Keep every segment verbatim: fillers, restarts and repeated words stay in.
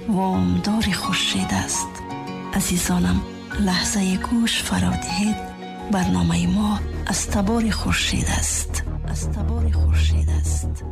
وامدار خورشید است. عزیزانم، لحظه گوش فرا دهید. برنامه ما از تبار خورشید است. از تبار خورشید است.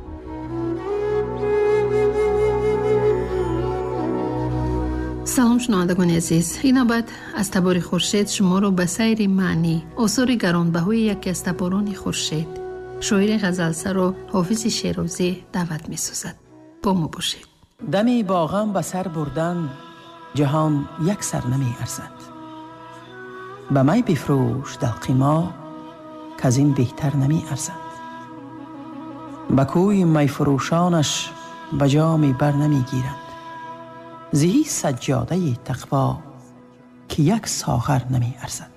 سلام شنوندگان عزیز، این نوبت از تبار خورشید شما رو به سیر معنی اثر گرانبهای یکی از تباران خورشید، شاعر غزلسر و حافظ شیرازی دعوت می سازد. با ما باشید. دمی با غم به سر بردن جهان یک سر نمی ارزد. به می بفروش دلق ما که از این بهتر نمی ارزد. به کوی می فروشانش به جامی بر نمی گیرد. زهی سجاده تقوا که یک ساغر نمی ارزد.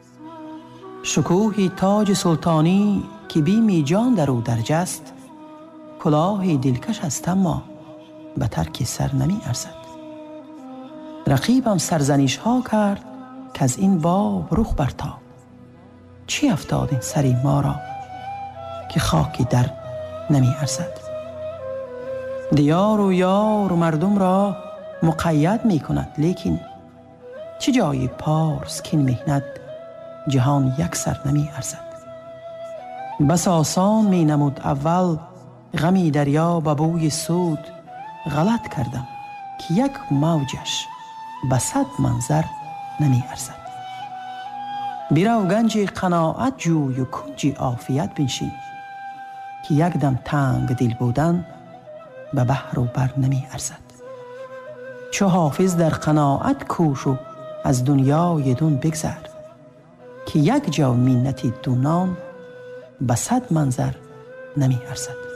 شکوه تاج سلطانی که بیم جان در او درج است، کلاه دلکش است اما به ترک سر نمی ارزد. رقیبم سرزنش ها کرد که از این باب رخ برتاب. چی افتاد این سری ما را که خاکی در نمی ارزد. دیار و یار و مردم را مقید می کند، لیکن چه جای پارس که این مهنت جهان یک سر نمی ارزد. بس آسان می نمود اول غمی دریا به بوی سود. غلط کردم که یک موجش به صد منظر نمی ارزد. بیرو گنج قناعت جوی و کنج عافیت بنشین که یک دم تنگ دل بودن به بحر و بر نمی ارزد. چو حافظ در قناعت کوش و از دنیای دون بگذر که یک جا منت دونان به صد منظر نمی ارزد.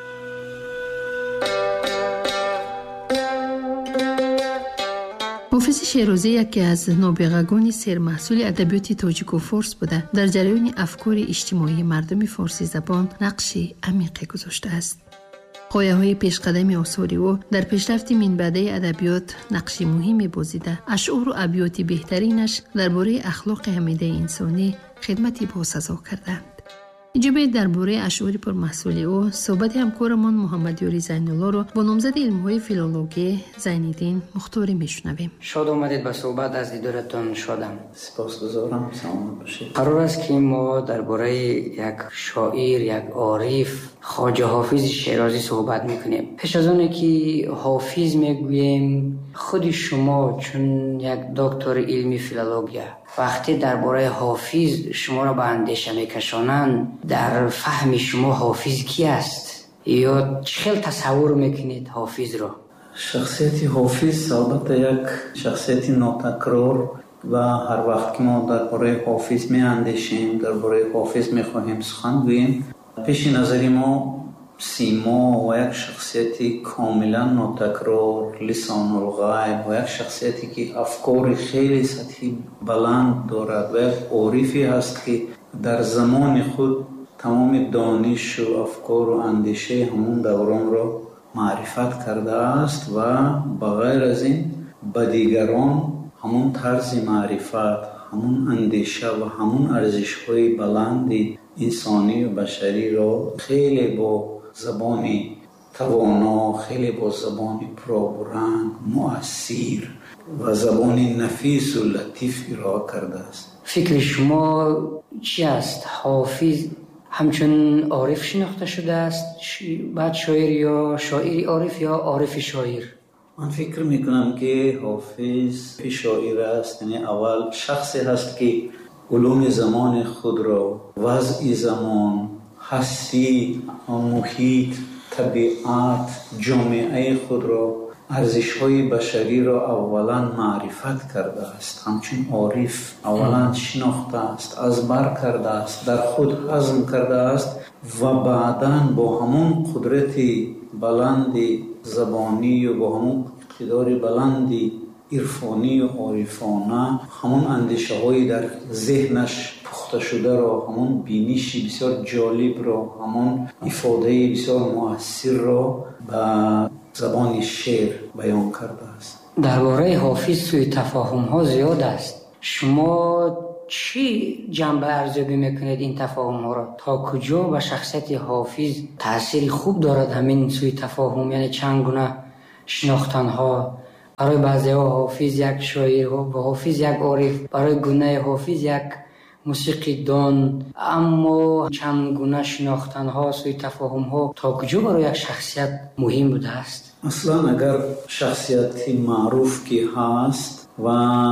حافظ شیرازی یکی از نابغگان سرمحصول ادبیات تاجیک و فارس بوده. در جریان افکار اجتماعی مردم فارسی زبان نقشی عمیقی گذاشته است. غایه‌های پیشقدم آثاری او در پیشرفت منبعه ادبیات نقشی مهمی بازیده. اشعار و ابیات بهترینش درباره اخلاق حمیده انسانی خدمتی باسزا کردند. اینجا درباره اشعار پرمحصول او صحبت همکارمان محمد یاری زین الله رو با نامزد علم‌های فیلولوژی زین‌الدین مختاری میشنویم. شاد آمدید به صحبت، از دیدارتان شادم. سپاسگزارم، سلامت باشید. قرار است که ما درباره یک شاعر، یک عارف، خواجه حافظ شیرازی صحبت میکنیم. پیش از آن که حافظ میگوییم، خود شما چون یک دکتر علمی فیلولوژی وقتی درباره حافظ شما را به اندیشه میکشانند، در فهم شما حافظ کی است یا چه تصور میکنید حافظ را؟ شخصیت حافظ البته یک شخصیت ناتکرار و هر وقت که ما درباره حافظ میاندیشیم، درباره حافظ میخواهیم سخن گوییم، پیش نظر ما سیما و یک شخصیتی کاملا ناتکرار، لسان الغیب و یک شخصیتی که افکار خیلی سطحی بلند دارد و یک عارفی هست که در زمان خود تمام دانش و افکار و اندیشه همون دوران را معرفت کرده است و بغیر از این به دیگران همون طرز معرفت، همون اندیشه و همون ارزش‌های بلند انسانی و بشری را خیلی با زبانی توانا، خیلی با زبانی پربرند، مؤثر و زبانی نفیس و لطیف ارائه کرده است. فکر شما چی است؟ حافظ همچون عارف شناخته شده است، بعد شاعر یا شاعری عارف یا عارف شاعر؟ من فکر میکنم که حافظ شاعر است، یعنی اول شخصی هست که علوم زمان خود را، وضع زمان، هستی، محیط، طبیعت، جامعه خود را، ارزش‌های بشری را اولا معرفت کرده است. همچون عارف اولا شناخته است، از بر کرده است، در خود هضم کرده است و بعداً با همون قدرت بلند زبانی و با همون اقتدار بلند عرفانی و عارفانه همون اندیشه های در ذهنش پخته شده را، همون بینشی بسیار جالب را، همون افاده بسیار مؤثر را به زبان شعر بیان کرده است. درباره حافظ سوء تفاهم ها زیاد است. شما چی جنبه ارزیابی میکنید این تفاهم ها را؟ تا کجا به شخصیت حافظ تأثیر خوب دارد همین سوء تفاهم، یعنی چند گونه شناختن ها برای بعضی ها حافظ یک شاعر و حافظ یک عارف، برای گونه حافظ یک موسیقی دان. اما چند گونه شناختن ها، سوی تفاهم ها تا کجا برای یک شخصیت مهم بوده است؟ اصلا اگر شخصیت معروف که هست و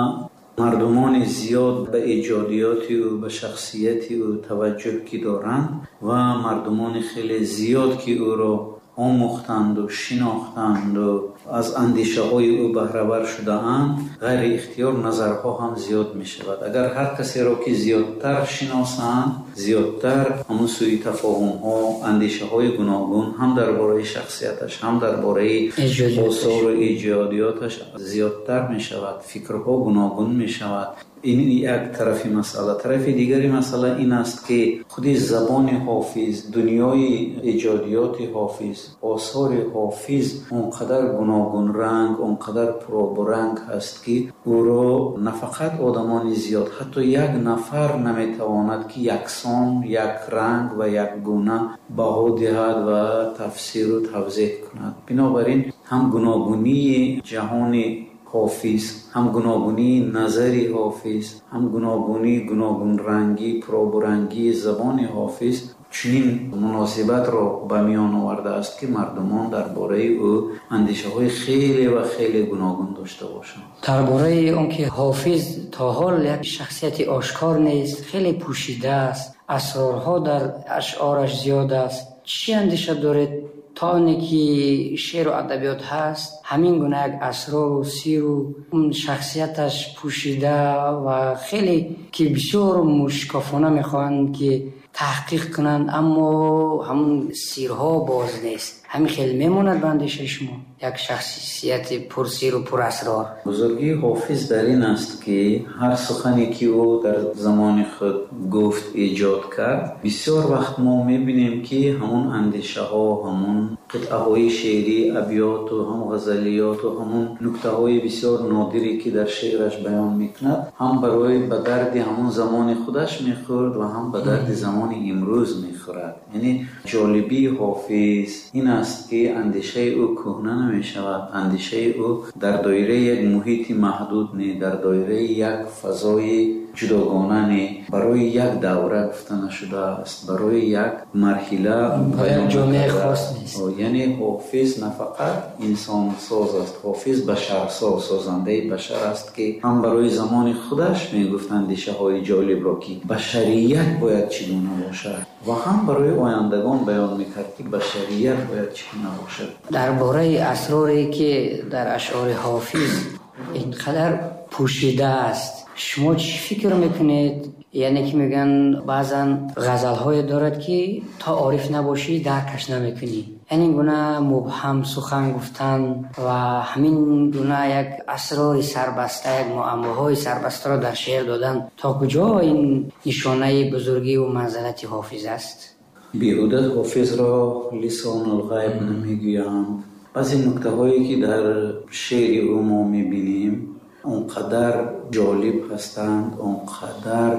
مردمان زیاد به ایجادیاتی و به شخصیتی و توجه که دارند و مردمان خیلی زیاد که او را آموختند و شناختند و از اندیشه های او بهره بر شده اند، غیر اختیار نظرها هم زیاد می شود. اگر هر کسی را که زیادتر شناسند، زیادتر همون سوی تفاهم ها، اندیشه های گوناگون هم درباره شخصیتش هم درباره آثار و ایجادیاتش زیادتر می شود، فکرها گوناگون می شود. این یک طرف مسئله. طرف دیگری مسئله این است که خودی زبان حافظ، دنیای ایجادیات حافظ، آثار حافظ اونقدر گوناگون رنگ، اونقدر پررنگ هست که او را نه فقط آدمان زیاد، حتی یک نفر نمیتواند که یکسان، یک رنگ و یک گونه بها دهد و تفسیر و توضیح کند. بنابراین هم گوناگونی جهان حافظ، هم گوناگونی نظری حافظ، هم گوناگونی گوناگون رنگی پررنگی زبان حافظ چنین مناسبت را به میان آورده است که مردمان درباره او اندیشه های خیلی و خیلی گوناگون داشته باشند. درباره اون که حافظ تا حال یک شخصیت آشکار نیست، خیلی پوشیده است، اسرارها در اشعارش زیاد است، چی اندیشه دارید تا آنی که شعر و ادبیات هست همین گونه یک اسرار و سیر و اون شخصیتش پوشیده و خیلی که بسیار مشکافانه میخواهند که تحقیق کنند، اما همون سیرها باز نیست. همین خیلی میموند به اندیشه شما یک شخصیت پرسیر و پر اسرار. بزرگی حافظ در این است که هر سخنی که او در زمان خود گفت ایجاد کرد، بسیار وقت ما میبینیم که همون اندیشه ها، همون قطعه های شعری، ابیات و هم غزلیات و همون نکته های بسیار نادری که در شعرش بیان میکند، هم برای به درد همون زمان خودش میخورد و هم به درد زمان امروز میخورد. یعنی جالبی حافظ این است که اندیشه او کهنه نمی شود. اندیشه او در دایره یک محیط محدود نه، در دایره یک فضای جداگانه نه، برای یک دوره گفته نشده است، برای یک مرحله برای جامعه خاص نیست. یعنی حافظ نه فقط انسان ساز است، حافظ بشر ساز، سازنده بشر است که هم برای زمان خودش میگفت اندیشه های جالب را که بشریت باید چگونه باشد و هم برای آیندگان بیان میکرد که بشریت باید چگونه باشد. درباره اسراری که در اشعار حافظ اینقدر پوشیده است، شما چی فکر میکنید؟ یعنی که میگن بعضا غزل های دارد که تا عارف نباشی درکش نمیکنی، یعنی گونه مبهم سخن گفتن و همین گونه یک اسرار سربسته، یک معماهای سربسته را در شعر دادن. تا کجا این نشانه بزرگی و منزلت حافظ است؟ بیهوده حافظ را لسان الغیب نمیگویند. بعضی نکته هایی که در شعر او ما میبینیم اونقدر جالب هستند، اونقدر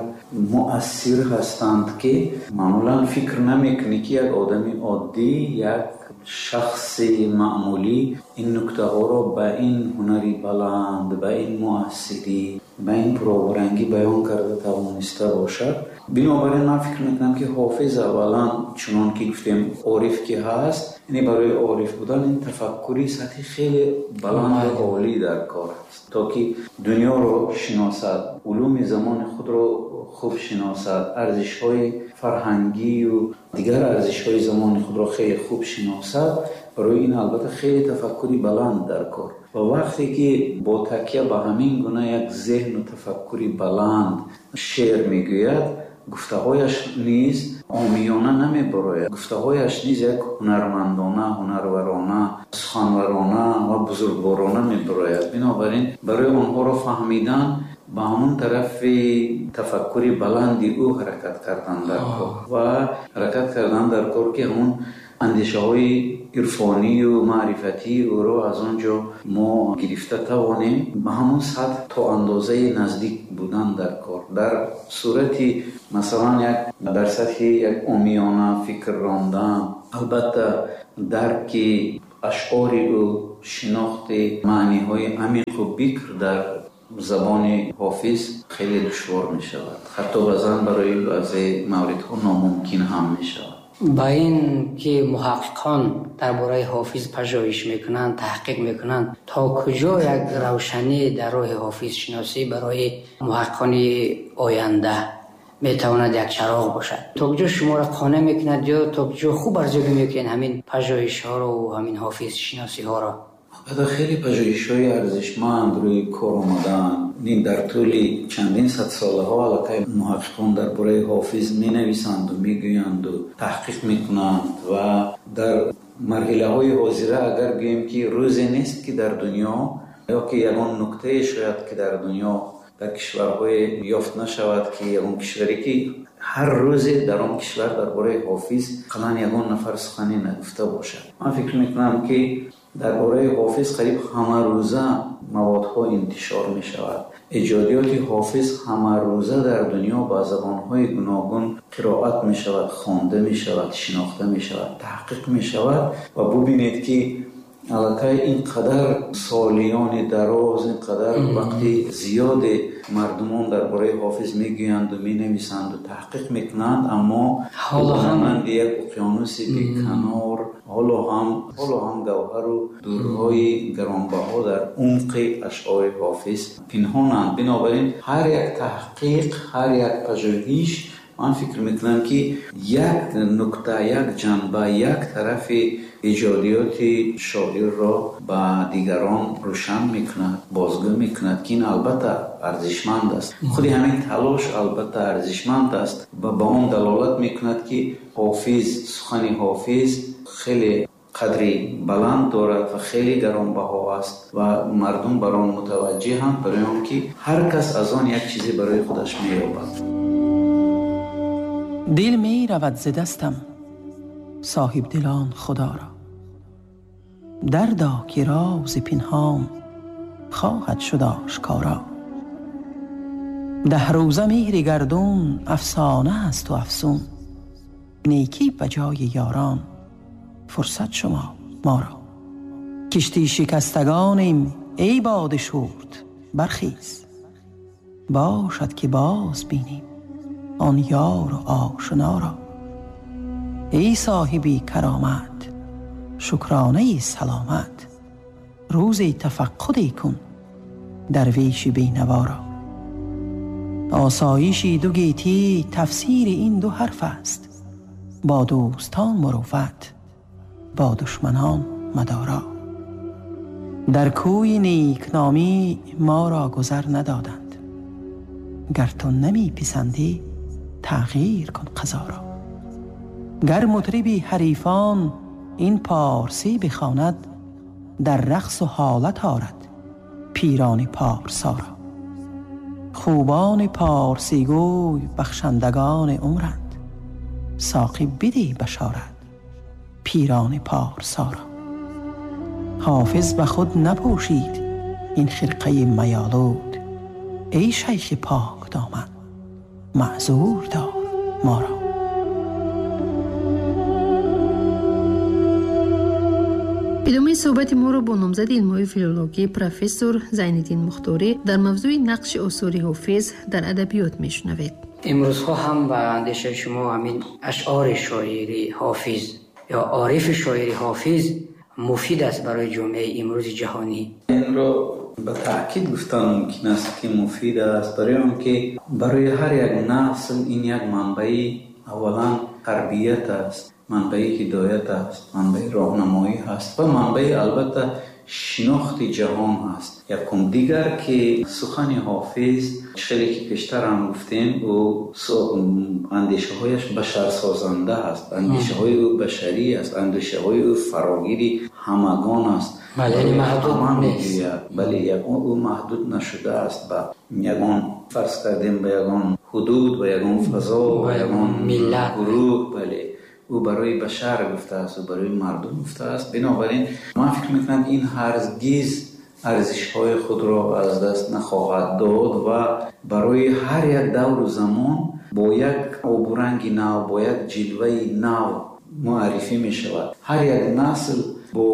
مؤثر هستند که معمولا فکر نمیکنی که یک آدمی عادی، یک شخص معمولی این نکته ها را به این هنری بلند، به این مؤثری، به این پررنگی بیان کرده توانسته باشد. بنابراین من فکر میکنم که حافظ اولا چنان که گفتیم عارف که هست، یعنی برای عارف بودن این تفکری سطحی خیلی بلند و عالی در کار است تا که دنیا رو شناسد، علوم زمان خود رو خوب شناسد، ارزش‌های فرهنگی و دیگر ارزش‌های زمان خود رو خیلی خوب شناسد. برای این البته خیلی تفکری بلند در کار و وقتی که با تکیه به همین گونه یک ذهن و تفکری بلند شعر میگوید، گفته‌هایش نیز عامیانه نمیبراید، گفته‌هایش نیز یک هنرمندانه، هنرورانه، سخنورانه و بزرگوارانه میبراید. بنابراین برای آنها را فهمیدن به همون طرف تفکری بلندی او حرکت کردن در کار و حرکت کردن در کار که همون اندیشه های عرفانی و معرفتی او را از آنجا ما گرفته توانیم به همون سطح تا اندازه نزدیک بودن در کار. در صورتی مثلا یک در سطح یک عامیانه فکر راندن، البته درک اشعار او، شناخت معنی های عمیق و بکر در زبان حافظ خیلی دشوار می شود. حتی بعضا برای بعضی موردها ناممکن هم می شود. با این که محققان درباره حافظ پژوهش میکنند، تحقیق میکنند، تا کجا یک روشنی در راه حافظ شناسی برای محققان آینده میتواند یک چراغ باشد؟ تا کجا شما را قانع میکند یا تا کجا خوب ارزیابی میکنید همین پژوهش ها را و همین حافظ شناسی ها را؟ بعد خیلی پژوهش های ارزشمند روی کار آمدن. این در طول چندین صد ساله ها علاقه محققان درباره حافظ می نویسند و می گویند و تحقیق می کنند و در مرحله های حاضره اگر گوییم که روزی نیست که در دنیا یا که یگان نکته شاید که در دنیا در کشورهای یافت نشود که یگان کشوری که هر روز در آن کشور درباره حافظ قلن یگان نفر سخنی نگفته باشد. من فکر میکنم که درباره حافظ قریب همه روزه موادها انتشار می شود. ایجادیات حافظ همه روزه در دنیا با زبانهای گوناگون قرائت می شود، خوانده می شود، شناخته می شود، تحقیق می شود و ببینید که علاقه اینقدر سالیان دراز، اینقدر وقتی زیاد مردمان درباره حافظ میگویند و مینویسند و تحقیق میکنند، اما حالا هم یک اقیانوس بیکنار، حالا هم حالا هم گوهر و درهای گرانبها در عمق اشعار حافظ پنهانند. بنابراین هر یک تحقیق، هر یک پژوهش، من فکر میکنم که یک نکته، یک جنبه، یک طرف ایجادیات شاعر را به دیگران روشن میکند، بازگو میکند که این البته ارزشمند است. خود همین تلاش البته ارزشمند است و به آن دلالت میکند که حافظ، سخن حافظ خیلی قدری بلند دارد و خیلی گرانبها است و مردم بر آن متوجه هم، برای آن که هر کس از آن یک چیزی برای خودش مییابد. دل می رود ز دستم صاحب دلان خدا را، دردا که راز پنهان خواهد شد آشکارا. ده روزه مهر گردون افسانه است و افسون، نیکی بجای یاران فرصت شما ما را. کشتی شکستگانیم ای باد شورد برخیز، باشد که باز بینیم آن یار و آشنا را. ای صاحبی کرامت شکرانه سلامت، روزی تفقدی کن درویش بینوا را. آسایشی دو گیتی تفسیر این دو حرف است، با دوستان مروت با دشمنان مدارا. در کوی نیکنامی ما را گذر ندادند، گر تو نمی پسندی تغییر کن قضا را. گر مطربی حریفان این پارسی بخواند، در رقص و حالت آرد پیران پارسا را. خوبان پارسی گوی بخشندگان عمرند، ساقی بدی بشارت پیران پارسا را. حافظ به خود نپوشید این خرقه میالود، ای شیخ پاک دامن معذور دار ما را. ادامه صحبت ما را با نامزد علم‌های فیلولوژی پروفسور زین‌الدین مختاری در موضوع نقش آثار حافظ در ادبیات میشنوید. امروزها هم به اندیشه شما همین اشعار شاعری حافظ یا عارف شاعری حافظ مفید است برای جامعه امروز جهانی؟ این را به تأکید گفتن ممکن است که مفید است، برای اون که برای هر یک نسل این یک منبع اولا تربیت است، منبع هدایت است، منبع راهنمایی است و منبع البته شناخت جهان است. یکم دیگر که سخن حافظ شری که پیشتر هم گفتیم او اندیشه هایش بشر سازنده است، اندیشه های او بشری است، اندیشه های او فراگیری همگان است. بله یعنی محدود نیست. بله یکم او محدود نشده است به یگان فرض کردیم به یگان حدود و یگان فضا و یگان ملت گروه. بله او برای بشر گفته است و برای مردم گفته است. بنابراین من فکر میکنم این هرگز ارزش‌های خود را از دست نخواهد داد و برای هر یک دور و زمان با یک آبورنگ نو، با یک جلوه نو معرفی می شود. هر یک نسل با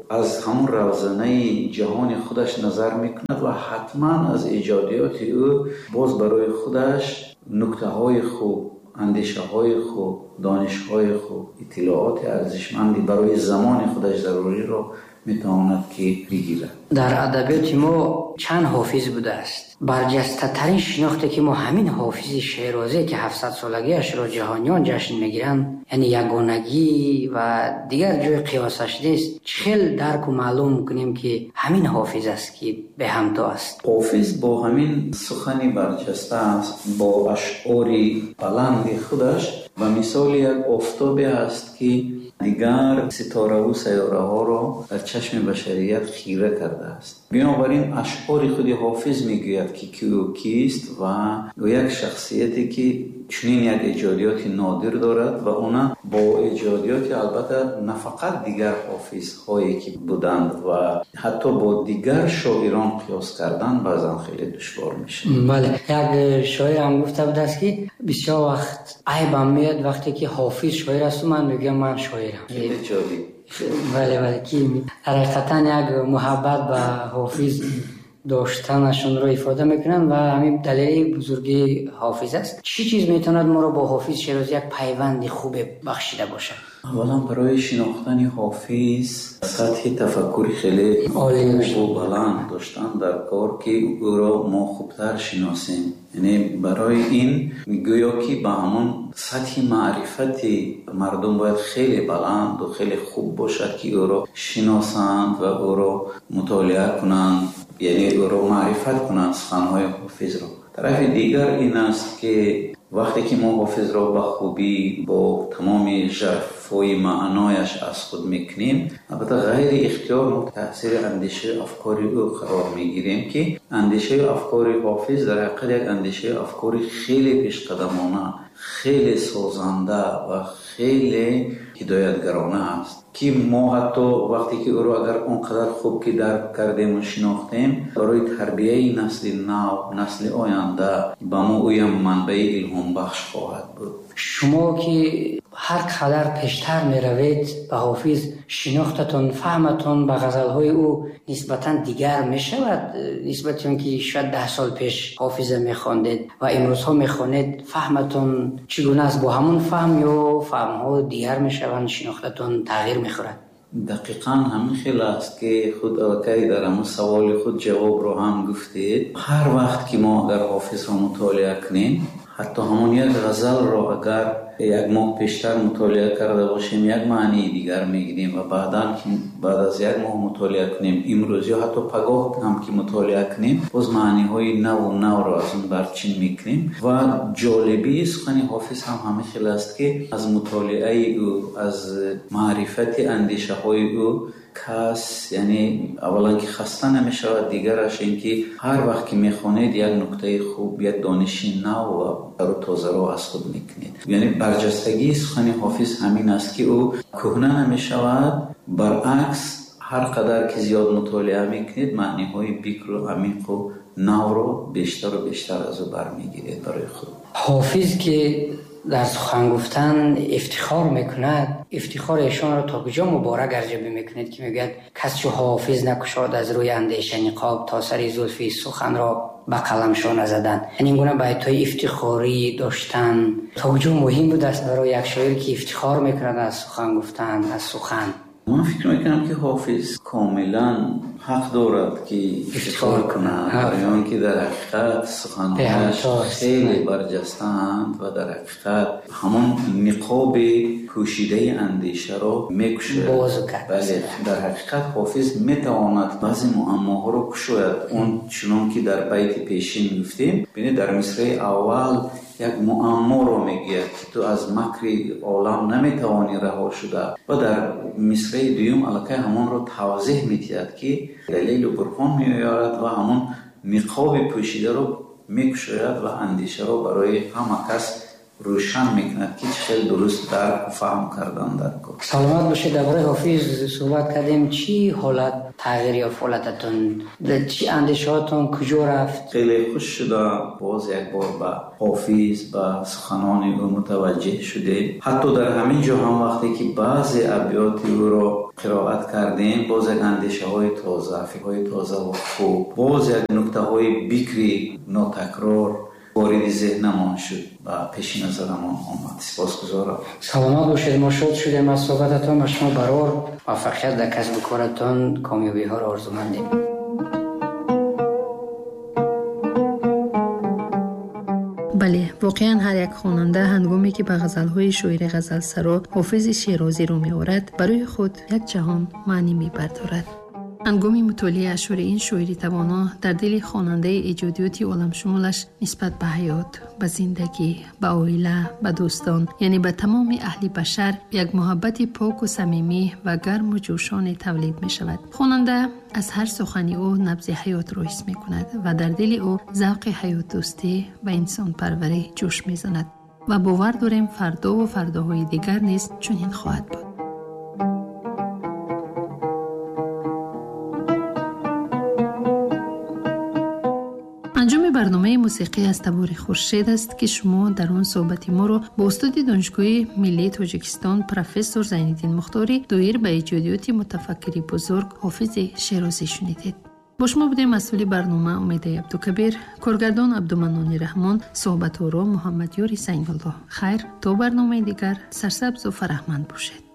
از همون روزنه جهان خودش نظر میکند و حتما از ایجادیات او باز برای خودش نکته های خوب، اندیشه های خوب، دانش های خوب، اطلاعات ارزشمندی برای زمان خودش ضروری رو میتواند که بگیرد. در ادبیات ما چند حافظ بوده است. برجسته ترین شناخته که ما همین حافظ شیرازی که هفتصد سالگیش را جهانیان جشن میگیرند، یعنی یگانگی و دیگر جای قیاسش نیست. چهل درک و معلوم میکنیم که همین حافظ است که به همتا است. حافظ با همین سخنی برجسته است، با اشعاری بلند خودش و مثال یک آفتابی است که دیگر ستاره و سیاره ها را در چشم بشریت خیره کرده است. بنابراین اشعار خود حافظ میگوید که کی و کیست و یک شخصیتی که چنین یک ایجادیات نادر دارد و اونا با ایجادیات البته نه فقط دیگر حافظ هایی که بودند و حتی با دیگر شاعران قیاس کردن بعضا خیلی دشوار میشه. بله، یک شاعر هم گفته بود است که بسیار وقت عیبم میاد وقتی که حافظ شاعر است و من میگم من شاعرم. خیلی جالب. بله بله که حقیقتا یک محبت به حافظ داشتنشون رو افاده میکنن و همین دلیل بزرگی حافظ است. چی چیز میتوند ما رو با حافظ شیرازی یک پیوند خوب بخشیده باشه؟ اولا برای شناختن حافظ سطح تفکری خیلی عالی و بلند داشتن در کار که او را ما خوبتر شناسیم. یعنی برای این میگویا که با همون سطح معرفتی مردم باید خیلی بلند و خیلی خوب باشد که او را شناسند و او را مطالعه کنند، یعنی او را معرفت کنند سخنهای حافظ را. طرف دیگر این است که وقتی که ما حافظ را به خوبی با تمام ژرفای معنایش از خود میکنیم، البته غیر اختیار ما تاثیر اندیشه افکاری او قرار میگیریم که اندیشه افکاری حافظ در حقیقت یک اندیشه افکاری خیلی پیشقدمانه، خیلی سازنده و خیلی هدایتگرانه است که ما حتی وقتی که او را اگر اونقدر خوب که درک کردیم و شناختیم، برای تربیه نسل نو، نسل آینده به ما اویم منبع الهام بخش خواهد بود. شما که هر قدر پیشتر می روید به حافظ، شناختتون، فهمتون به غزلهای او نسبتا دیگر می شود نسبت اون که شاید ده سال پیش حافظ می خواندید و امروز ها می خوانید. فهمتون چگونه است؟ با همون فهم یا فهم ها دیگر می شوند؟ شناختتون تغییر می خورد؟ دقیقاً همین خیلی است که خود آقای در همون سوال خود جواب رو هم گفتید. هر وقت که ما اگر حافظ رو مطالعه کنیم، حتی همون یک غزل رو اگر یک ماه پیشتر مطالعه کرده باشیم یک معنی دیگر میگیریم و بعداً که بعد از یک ماه مطالعه کنیم، امروز یا حتی پگاه هم که مطالعه کنیم، باز معنی های نو و نو رو از اون برچین میکنیم. و جالبی سخن حافظ هم همه خیلی است که از مطالعه او، از معرفت اندیشه های او کس یعنی اولا که خسته نمیشود، دیگرش این که هر وقت که میخونید یک نکته خوب، یک دانشی نو و برو تازه رو از خود میکنید. یعنی برجستگی سخن حافظ همین است که او کهنه نمیشود، برعکس هر قدر که زیاد مطالعه میکنید معنی های بیکر و عمیق و نو رو بیشتر و بیشتر از او برمیگیرید برای خود. حافظ که در سخن گفتن افتخار میکند، افتخار ایشان را تا کجا مبارک ارزیابی میکنید که میگوید کس چو حافظ نکشاد از روی اندیشه نقاب، تا سر زلفی سخن را به قلمشان نزدن. یعنی این گونه بیت‌های افتخاری داشتن تا کجا مهم بود است برای یک شاعر که افتخار میکند از سخن گفتن، از سخن؟ من فکر میکنم که حافظ کاملا حق دارد که افتخار کند، برای آنکه در حقیقت سخنهایش خیلی برجستند و در حقیقت همون نقاب پوشیده اندیشه رو میکشد. بله، در حقیقت حافظ میتواند بعضی معماها رو کشاید. اون چنان که در بیت پیشین گفتیم، ببینید در مصرع اول یک معما رو میگه که تو از مکر عالم نمیتوانی رها شده و در مصرع دوم البته همون رو توضیح میدهد که دلیل و برهان میآورد و همون نقاب پوشیده رو میکشاید و اندیشه رو برای همه کس روشن میکند که خیلی درست درک و فهم کردن در کار. سلامت باشید. درباره حافظ صحبت کردیم. چی حالت تغییر یا فعالیتتون، چی اندیشاتون کجا رفت؟ خیلی خوش شده باز یک بار به حافظ به سخنان او متوجه شده. حتی در همین جا هم وقتی که بعضی ابیات او را قرائت کردیم باز یک اندیشه های تازه، فکر های تازه و خوب، باز یک نکته های بکری ناتکرار وارد ذهنمان شد و پیش نظرمان آمد. سپاسگزارم. سلامت باشید. ما شاد شدیم از صحبتتون. ما شما برار موفقیت در کسب کارتون، کامیابی ها را آرزومندیم. بله، واقعا هر یک خواننده هنگامی که به غزل‌های شاعر غزلسرا حافظ شیرازی رو می‌آورد برای خود یک جهان معنی می‌بردارد. هنگامی مطالعه اشعار این شاعری توانا در دل خواننده ایجادیات عالم شمولش نسبت به حیات، به زندگی، به عائله، به دوستان، یعنی به تمام اهل بشر یک محبت پاک و صمیمی و گرم و جوشان تولید می شود. خواننده از هر سخنی او نبض حیات را حس می کند و در دل او ذوق حیات دوستی و انسان پروری جوش می زند و باور داریم فردا و فرداهای دیگر نیز چنین خواهد بود. انجام برنامه موسیقی از تبار خورشید است که شما در آن صحبت ما را با استاد دانشگاه ملی تاجیکستان پروفسور زینالدین مختاری دایر به ایجادیات متفکر بزرگ حافظ شیرازی شنیدید. با شما بودیم مسئول برنامه امید عبدالکبیر، کارگردان عبدالمنان رحمان، صحبت را محمد یاری سنگالله. خیر تا برنامه دیگر سرسبز و فرحمند باشید.